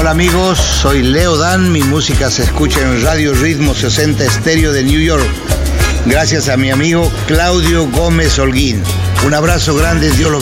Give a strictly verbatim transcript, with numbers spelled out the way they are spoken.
Hola amigos, soy Leo Dan, mi música se escucha en Radio Ritmo sesenta Estéreo de New York, gracias a mi amigo Claudio Gómez Holguín. Un abrazo grande, Dios los